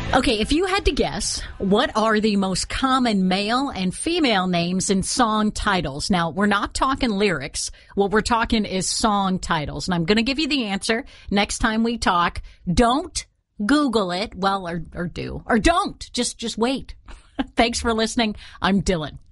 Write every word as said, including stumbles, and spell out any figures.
Okay, if you had to guess, what are the most common male and female names in song titles? Now, we're not talking lyrics. What we're talking is song titles. And I'm going to give you the answer next time we talk. Don't Google it. Well, or, or do. Or don't. Just, just wait. Thanks for listening. I'm Dylan.